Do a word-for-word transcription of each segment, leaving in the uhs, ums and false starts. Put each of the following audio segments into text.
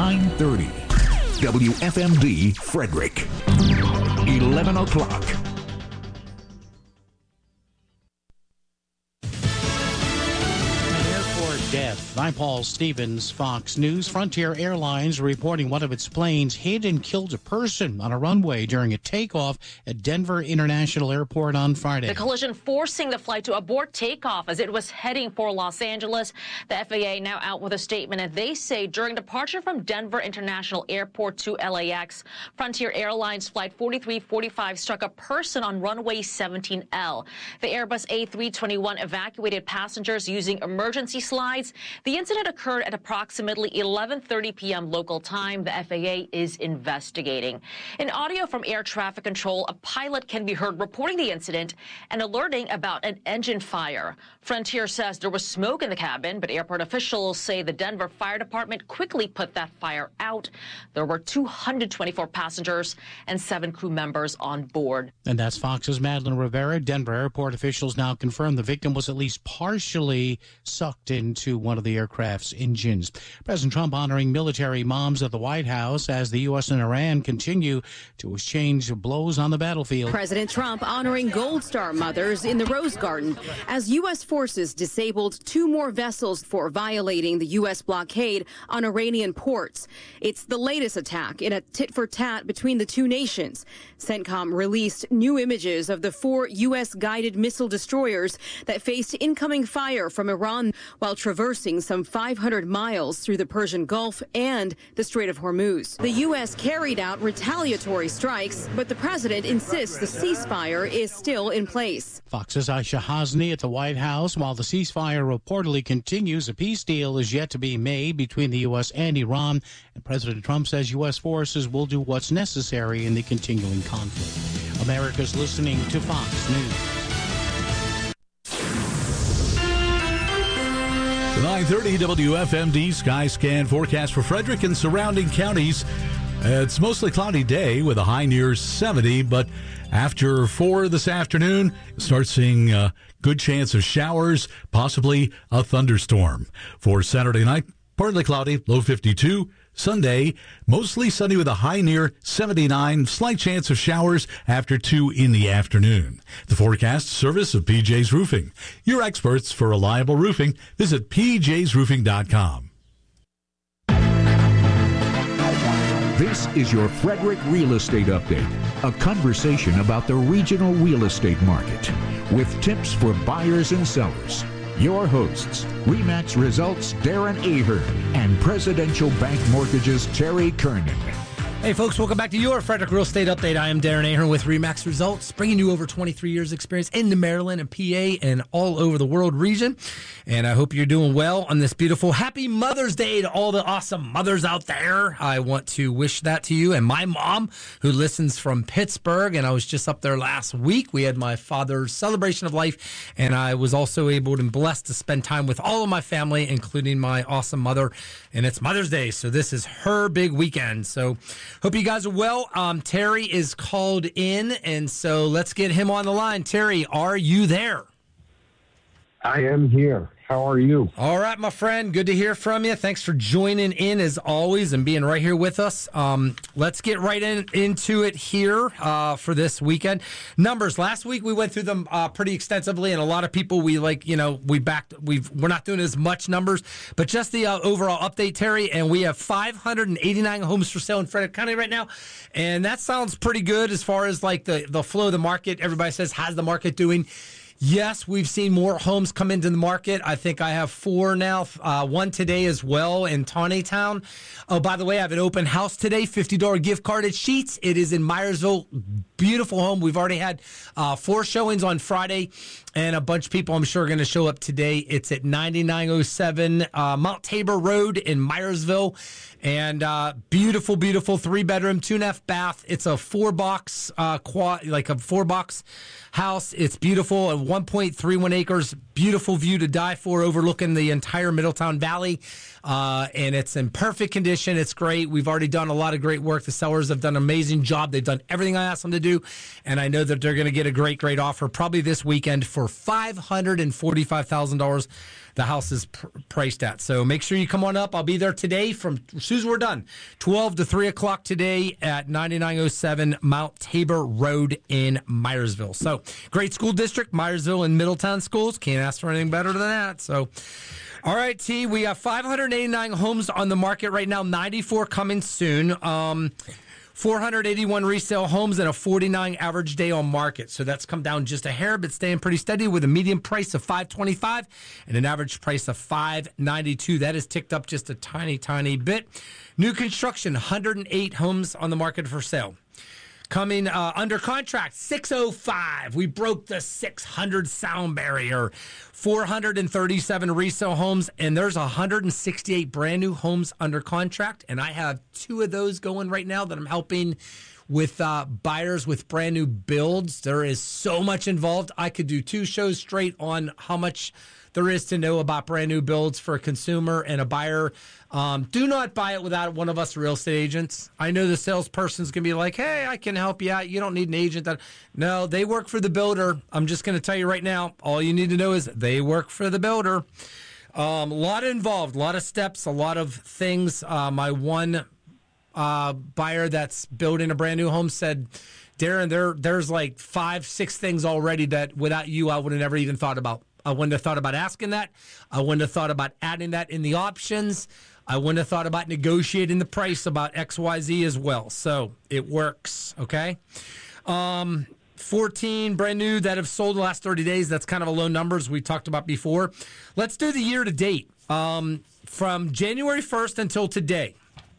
nine thirty. W F M D Frederick. eleven o'clock. Death. I'm Paul Stevens, Fox News. Frontier Airlines reporting one of its planes hit and killed a person on a runway during a takeoff at Denver International Airport on Friday. The collision forcing the flight to abort takeoff as it was heading for Los Angeles. The F A A now out with a statement, and they say during departure from Denver International Airport to L A X, Frontier Airlines Flight forty-three forty-five struck a person on runway seventeen L. The Airbus A three twenty-one evacuated passengers using emergency slides. The incident occurred at approximately eleven thirty p.m. local time. The F A A is investigating. In audio from air traffic control, a pilot can be heard reporting the incident and alerting about an engine fire. Frontier says there was smoke in the cabin, but airport officials say the Denver Fire Department quickly put that fire out. There were two hundred twenty-four passengers and seven crew members on board. And that's Fox's Madeline Rivera. Denver airport officials now confirm the victim was at least partially sucked into one of the aircraft's engines. President Trump honoring military moms at the White House as the U S and Iran continue to exchange blows on the battlefield. President Trump honoring Gold Star mothers in the Rose Garden as U S forces disabled two more vessels for violating the U S blockade on Iranian ports. It's the latest attack in a tit-for-tat between the two nations. CENTCOM released new images of the four U S guided missile destroyers that faced incoming fire from Iran while traversing some five hundred miles through the Persian Gulf and the Strait of Hormuz. The U S carried out retaliatory strikes, but the president insists the ceasefire is still in place. Fox's Aisha Hasni at the White House. While the ceasefire reportedly continues, a peace deal is yet to be made between the U S and Iran, and President Trump says U S forces will do what's necessary in the continuing conflict. America's listening to Fox News. nine thirty W F M D Sky Scan forecast for Frederick and surrounding counties. It's mostly cloudy day with a high near seventy, but after four this afternoon, start seeing a good chance of showers, possibly a thunderstorm. For Saturday night, partly cloudy, low fifty-two. Sunday, mostly sunny with a high near seventy-nine. Slight chance of showers after two in the afternoon. The forecast service of P J's Roofing. Your experts for reliable roofing. Visit P Js roofing dot com. This is your Frederick Real Estate Update, a conversation about the regional real estate market with tips for buyers and sellers. Your hosts, RE/MAX Results Darren Ahern and Presidential Bank Mortgages Terry Kernan. Hey folks, welcome back to your Frederick Real Estate Update. I am Darren Ahern with RE/MAX Results, bringing you over twenty-three years experience in the Maryland and P A and all over the world region. And I hope you're doing well on this beautiful Happy Mother's Day to all the awesome mothers out there. I want to wish that to you and my mom, who listens from Pittsburgh. And I was just up there last week. We had my father's celebration of life, and I was also able and blessed to spend time with all of my family, including my awesome mother. And it's Mother's Day, so this is her big weekend. So hope you guys are well. Um, Terry is called in, and so let's get him on the line. Terry, are you there? I am here. How are you? All right, my friend. Good to hear from you. Thanks for joining in as always and being right here with us. Um, let's get right in, into it here uh, for this weekend. Numbers. Last week we went through them uh, pretty extensively, and a lot of people we like, you know, we backed. We've we're not doing as much numbers, but just the uh, overall update, Terry. And we have five hundred eighty-nine homes for sale in Frederick County right now, and that sounds pretty good as far as like the the flow of the market. Everybody says, how's the market doing? Yes, we've seen more homes come into the market. I think I have four now, uh, one today as well in Taneytown. Oh, by the way, I have an open house today, fifty dollars gift card at Sheets. It is in Myersville. Beautiful home. We've already had uh, four showings on Friday, and a bunch of people I'm sure are going to show up today. It's at ninety-nine oh seven uh, Mount Tabor Road in Myersville. And uh, beautiful, beautiful three-bedroom, two-and-a-half bath. It's a four-box, uh, quad, like a four-box house. It's beautiful, at one point three one acres. Beautiful view to die for, overlooking the entire Middletown Valley. Uh, and it's in perfect condition. It's great. We've already done a lot of great work. The sellers have done an amazing job. They've done everything I asked them to do. And I know that they're going to get a great, great offer probably this weekend for five hundred forty-five thousand dollars. the house is pr- priced at. So make sure you come on up. I'll be there today from as soon as we're done, twelve to three o'clock today at ninety-nine oh seven Mount Tabor Road in Myersville. So great school district, Myersville and Middletown schools. Can't ask for anything better than that. So, all right, T, we have five hundred eighty-nine homes on the market right now, ninety-four coming soon. Um, four hundred eighty-one resale homes and a forty-nine average day on market. So that's come down just a hair, but staying pretty steady with a median price of five twenty-five and an average price of five ninety-two. That has ticked up just a tiny, tiny bit. New construction, one hundred eight homes on the market for sale. Coming uh, under contract, six oh five. We broke the six hundred sound barrier. four hundred thirty-seven resale homes, and there's one hundred sixty-eight brand new homes under contract. And I have two of those going right now that I'm helping with uh, buyers with brand new builds. There is so much involved. I could do two shows straight on how much there is to know about brand new builds for a consumer and a buyer. Um, do not buy it without one of us real estate agents. I know the salesperson's going to be like, hey, I can help you out. You don't need an agent. That No, they work for the builder. I'm just going to tell you right now, all you need to know is they work for the builder. Um, a lot involved, a lot of steps, a lot of things. Uh, my one uh, buyer that's building a brand new home said, Darren, there, there's like five, six things already that without you, I would have never even thought about. I wouldn't have thought about asking that. I wouldn't have thought about adding that in the options. I wouldn't have thought about negotiating the price about X Y Z as well. So it works, okay? Um, fourteen brand new that have sold the last thirty days. That's kind of a low number, as we talked about before. Let's do the year to date. Um, from January first until today,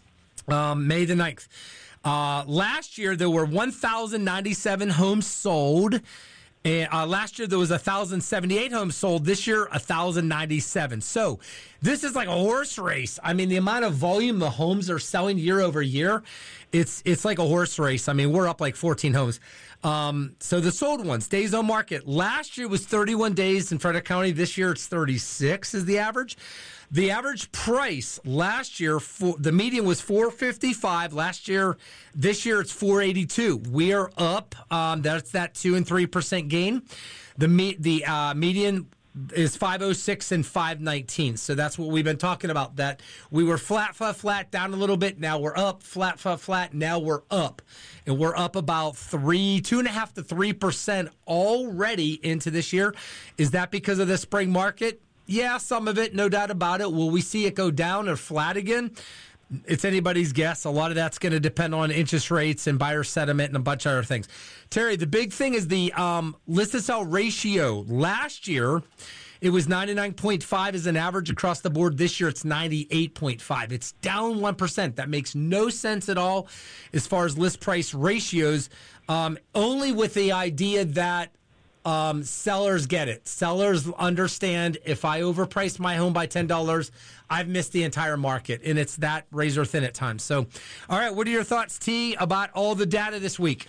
um, May the ninth. Uh, last year, there were one thousand ninety-seven homes sold. And uh, last year, there was one thousand seventy-eight homes sold. This year, one thousand ninety-seven. So this is like a horse race. I mean, the amount of volume the homes are selling year over year, it's it's like a horse race. I mean, we're up like fourteen homes. Um, so the sold ones, days on market. Last year was thirty-one days in Frederick County. This year, it's thirty-six is the average. The average price last year, for, the median was four fifty-five. Last year, this year it's four eighty-two. We are up. Um, that's that two and three percent gain. The me, the uh, median is five oh six and five nineteen. So that's what we've been talking about. That we were flat, flat, flat, down a little bit. Now we're up, flat, flat, flat. Now we're up, and we're up about three, two and a half to three percent already into this year. Is that because of the spring market? Yeah, some of it, no doubt about it. Will we see it go down or flat again? It's anybody's guess. A lot of that's going to depend on interest rates and buyer sentiment and a bunch of other things. Terry, the big thing is the um, list-to-sell ratio. Last year, it was ninety-nine point five as an average across the board. This year, it's ninety-eight point five. It's down one percent. That makes no sense at all as far as list price ratios, um, only with the idea that Um, sellers get it. Sellers understand if I overprice my home by ten dollars, I've missed the entire market, and it's that razor thin at times. So, all right, what are your thoughts, T, about all the data this week?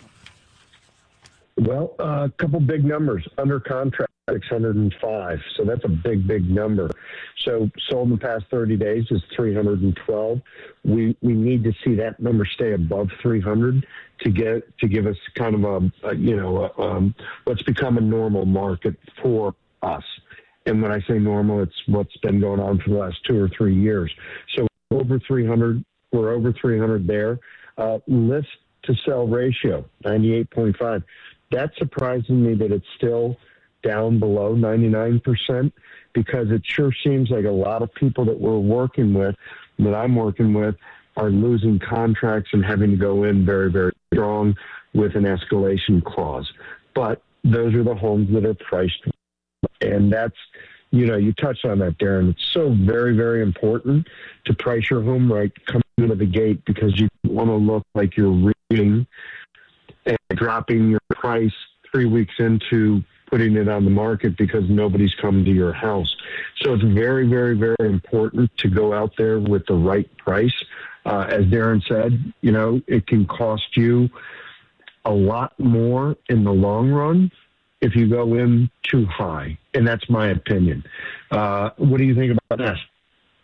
Well, a uh, couple big numbers. Under contract, six hundred five. So that's a big, big number. So sold in the past thirty days is three hundred twelve. We we need to see that number stay above three hundred to get to give us kind of a, a you know a, um, what's become a normal market for us. And when I say normal, it's what's been going on for the last two or three years. So over three hundred, we're over three hundred there. Uh, list to sell ratio, ninety-eight point five. That's surprising me that it's still down below ninety-nine percent, because it sure seems like a lot of people that we're working with, that I'm working with, are losing contracts and having to go in very, very strong with an escalation clause. But those are the homes that are priced. And that's, you know, you touched on that, Darren. It's so very, very important to price your home right coming out of the gate, because you want to look like you're reading and dropping your price three weeks into putting it on the market because nobody's come to your house. So it's very, very, very important to go out there with the right price. Uh, as Darren said, you know, it can cost you a lot more in the long run if you go in too high. And that's my opinion. Uh, what do you think about that?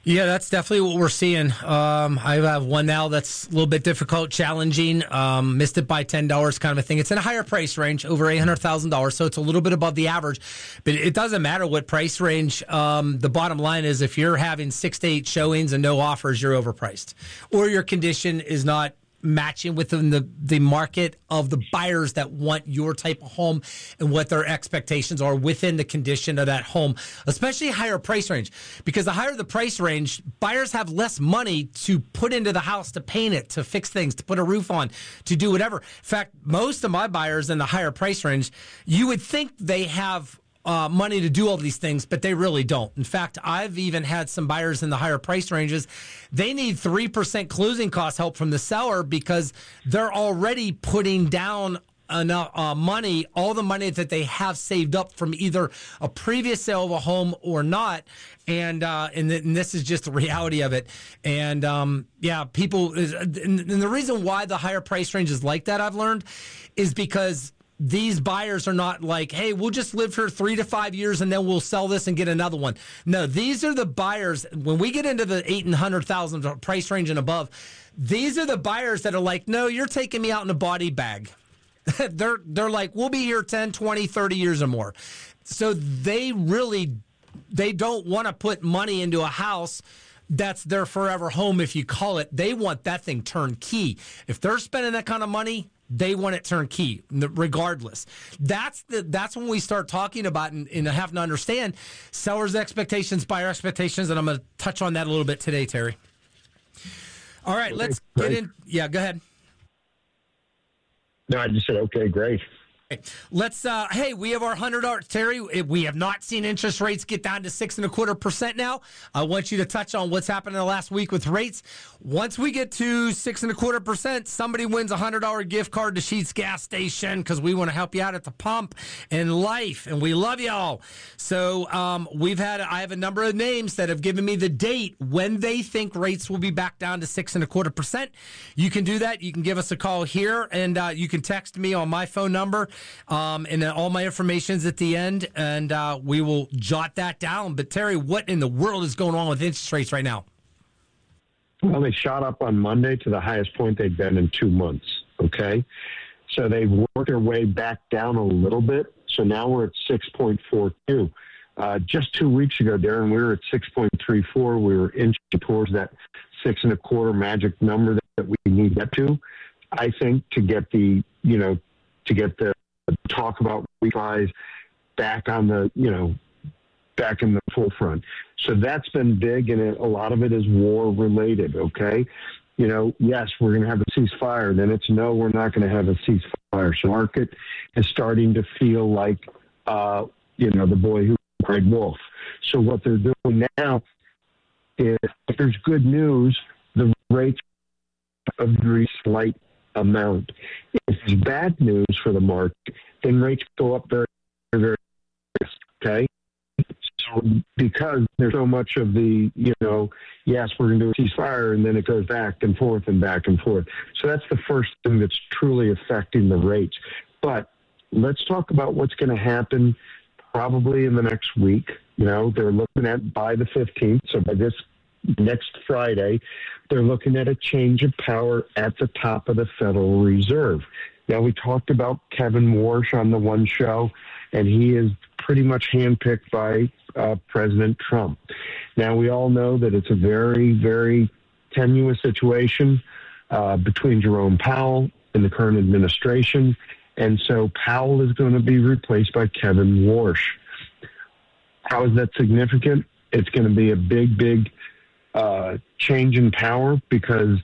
Yeah, that's definitely what we're seeing. Um, I have one now that's a little bit difficult, challenging. Um, missed it by ten dollars kind of a thing. It's in a higher price range, over eight hundred thousand dollars, so it's a little bit above the average. But it doesn't matter what price range. Um, the bottom line is if you're having six to eight showings and no offers, you're overpriced. Or your condition is not matching within the, the market of the buyers that want your type of home and what their expectations are within the condition of that home, especially higher price range. Because the higher the price range, buyers have less money to put into the house, to paint it, to fix things, to put a roof on, to do whatever. In fact, most of my buyers in the higher price range, you would think they have Uh, money to do all these things, but they really don't. In fact, I've even had some buyers in the higher price ranges. They need three percent closing cost help from the seller because they're already putting down enough uh, money, all the money that they have saved up from either a previous sale of a home or not. And uh, and, th- and this is just the reality of it. And um, yeah, people, and, and the reason why the higher price range is like that, I've learned, is because these buyers are not like, hey, we'll just live here three to five years and then we'll sell this and get another one. No, these are the buyers. When we get into the eight and hundred thousand price range and above, these are the buyers that are like, no, you're taking me out in a body bag. they're they're like, we'll be here ten, twenty, thirty years or more. So they really, they don't want to put money into a house that's their forever home, if you call it. They want that thing turnkey. If they're spending that kind of money, they want it turnkey, regardless. That's the that's when we start talking about and, and have to understand sellers' expectations, buyer expectations, and I'm going to touch on that a little bit today, Terry. All right, let's get in. Yeah, go ahead. No, I just said, okay, great. Let's, uh, hey, we have our one hundred dollars. Terry, we have not seen interest rates get down to six and a quarter percent now. I want you to touch on what's happened in the last week with rates. Once we get to six and a quarter percent, somebody wins a one hundred dollars gift card to Sheetz gas station because we want to help you out at the pump and life, and we love y'all. So um, we've had, I have a number of names that have given me the date when they think rates will be back down to six and a quarter percent. You can do that. You can give us a call here, and uh, you can text me on my phone number. Um, and all my information's at the end, and uh, we will jot that down. But, Terry, what in the world is going on with interest rates right now? Well, they shot up on Monday to the highest point they've been in two months, okay? So they've worked their way back down a little bit. So now we're at six point four two. Uh, just two weeks ago, Darren, we were at six point three four. We were inching towards that six and a quarter magic number that we need to get to, I think, to get the, you know, to get the talk about refis back on the, you know, back in the forefront. So that's been big, and it, a lot of it is war related, okay? You know, yes, we're going to have a ceasefire. Then it's no, we're not going to have a ceasefire. So market is starting to feel like, uh, you know, the boy who cried wolf. So what they're doing now is, if there's good news, the rates of very slight amount. If it's bad news for the market, then rates go up very, very fast, okay? So because there's so much of the, you know, yes, we're going to do a ceasefire, and then it goes back and forth and back and forth. So that's the first thing that's truly affecting the rates. But let's talk about what's going to happen probably in the next week. You know, they're looking at by the fifteenth, so by this next Friday, they're looking at a change of power at the top of the Federal Reserve. Now, we talked about Kevin Warsh on the one show, and he is pretty much handpicked by uh, President Trump. Now, we all know that it's a very, very tenuous situation uh, between Jerome Powell and the current administration, and so Powell is going to be replaced by Kevin Warsh. How is that significant? It's going to be a big, big Uh, change in power because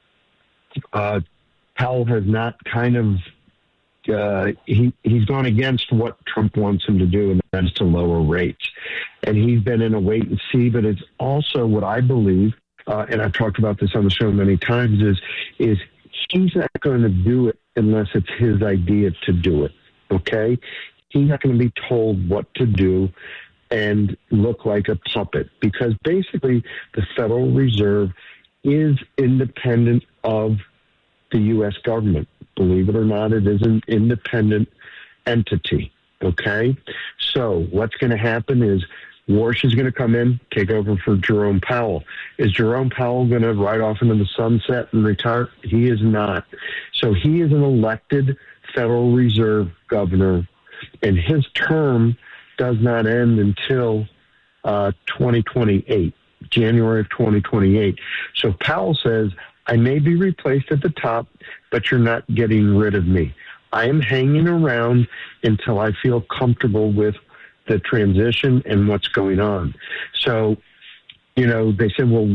uh, Powell has not kind of uh, he he's gone against what Trump wants him to do, and that is to lower rates. And he's been in a wait and see. But it's also what I believe, uh, and I've talked about this on the show many times, is is he's not going to do it unless it's his idea to do it. Okay, he's not going to be told what to do and look like a puppet, because basically the Federal Reserve is independent of the U S government. Believe it or not, it is an independent entity, okay? So what's going to happen is Warsh is going to come in, take over for Jerome Powell. Is Jerome Powell going to ride off into the sunset and retire? He is not. So he is an elected Federal Reserve governor, and his term does not end until uh, twenty twenty-eight, January of twenty twenty-eight. So Powell says, I may be replaced at the top, but you're not getting rid of me. I am hanging around until I feel comfortable with the transition and what's going on. So, you know, they said, well,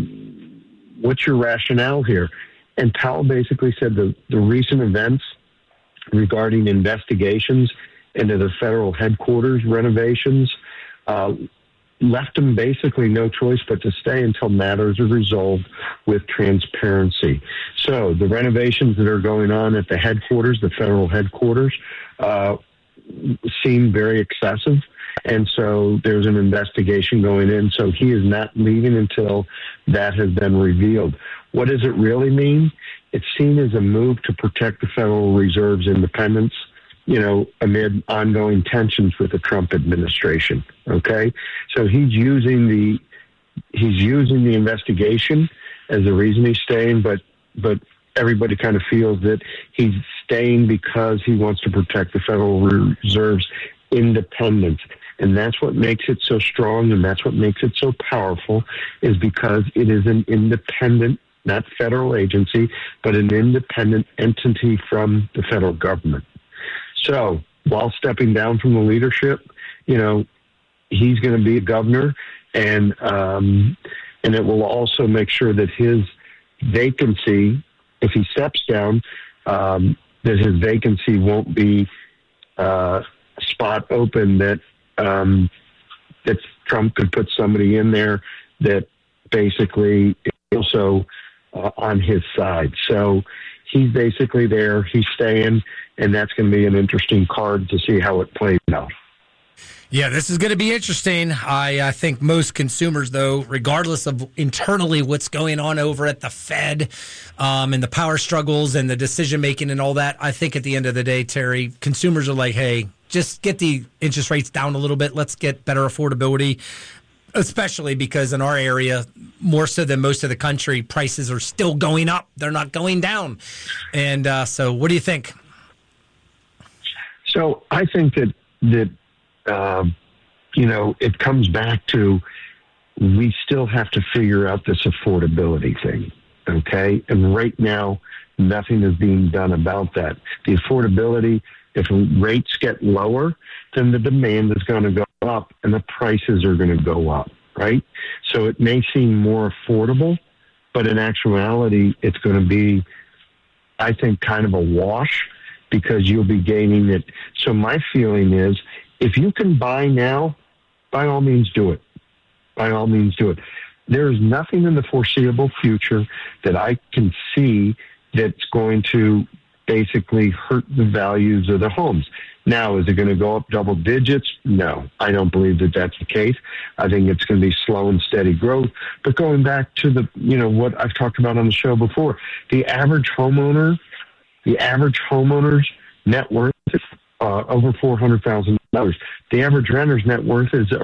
what's your rationale here? And Powell basically said the, the recent events regarding investigations into the federal headquarters renovations uh, left him basically no choice but to stay until matters are resolved with transparency. So the renovations that are going on at the headquarters, the federal headquarters, uh, seem very excessive. And so there's an investigation going in. So he is not leaving until that has been revealed. What does it really mean? It's seen as a move to protect the Federal Reserve's independence, you know, amid ongoing tensions with the Trump administration. Okay. So he's using the, he's using the investigation as the reason he's staying, but, but everybody kind of feels that he's staying because he wants to protect the Federal Reserve's independence. And that's what makes it so strong, and that's what makes it so powerful, is because it is an independent, not federal agency, but an independent entity from the federal government. So while stepping down from the leadership, you know, he's going to be a governor, and um, and it will also make sure that his vacancy, if he steps down, um, that his vacancy won't be uh, a spot open that um, that Trump could put somebody in there that basically is also uh, on his side. So he's basically there, he's staying, and that's going to be an interesting card to see how it plays out. Yeah, this is going to be interesting. I, I think most consumers, though, regardless of internally what's going on over at the Fed um, and the power struggles and the decision-making and all that, I think at the end of the day, Terry, consumers are like, hey, just get the interest rates down a little bit. Let's get better affordability, especially because in our area, more so than most of the country, prices are still going up. They're not going down. And uh, so what do you think? So I think that, that uh, you know, it comes back to we still have to figure out this affordability thing, okay? And right now, nothing is being done about that. The affordability, if rates get lower, then the demand is going to go up and the prices are going to go up, right? So it may seem more affordable, but in actuality, it's going to be, I think, kind of a wash because you'll be gaining it. So my feeling is if you can buy now, by all means do it. By all means do it. There is nothing in the foreseeable future that I can see that's going to basically hurt the values of the homes. Now, is it going to go up double digits? No, I don't believe that that's the case. I think it's going to be slow and steady growth. But going back to the, you know, what I've talked about on the show before, the average homeowner, the average homeowner's net worth is uh, over four hundred thousand dollars. The average renter's net worth is